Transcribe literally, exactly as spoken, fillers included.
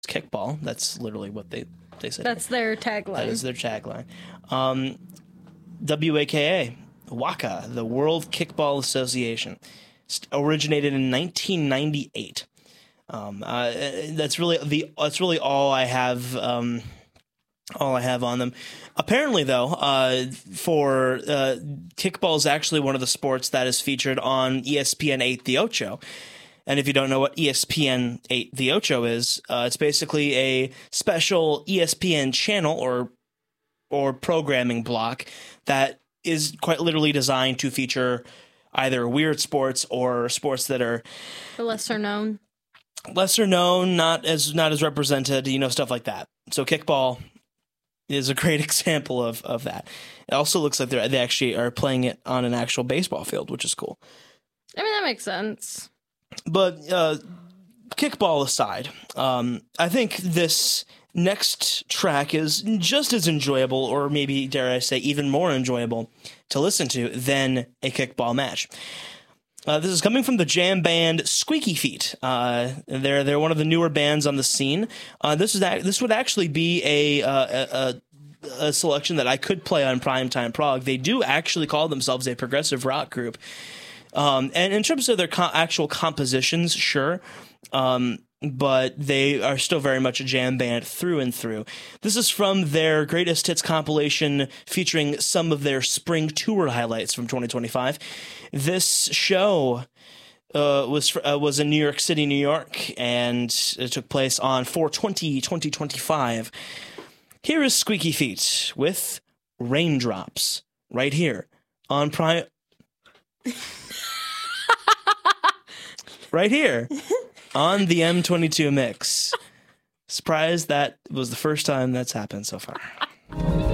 kickball. That's literally what they, they say. That's their tagline. That is their tagline. Um, W A K A, WAKA, the World Kickball Association, originated in nineteen ninety-eight. Um, uh, that's really the that's really all I have. Um, all I have on them. Apparently, though, uh, for uh, kickball is actually one of the sports that is featured on E S P N eight The Ocho. And if you don't know what E S P N eight The Ocho is, uh, it's basically a special E S P N channel or or programming block that is quite literally designed to feature either weird sports or sports that are The lesser known. lesser known, not as not as represented, you know, stuff like that. So kickball is a great example of, of that. It also looks like they they actually are playing it on an actual baseball field, which is cool. I mean, that makes sense. But uh, kickball aside, um, I think this next track is just as enjoyable, or maybe, dare I say, even more enjoyable to listen to than a kickball match. Uh, this is coming from the jam band Squeaky Feet. Uh, they're they're one of the newer bands on the scene. Uh, this is that this would actually be a, uh, a a selection that I could play on Primetime Prog. They do actually call themselves a progressive rock group. Um, and in terms of their co- actual compositions, sure, um, but they are still very much a jam band through and through. This is from their greatest hits compilation featuring some of their spring tour highlights from twenty twenty-five. This show uh, was uh, was in New York City, New York, and it took place on four twenty twenty twenty-five. Here is Squeaky Feet with Raindrops right here on Prime. Right here on the M twenty-two mix. Surprised that was the first time that's happened so far.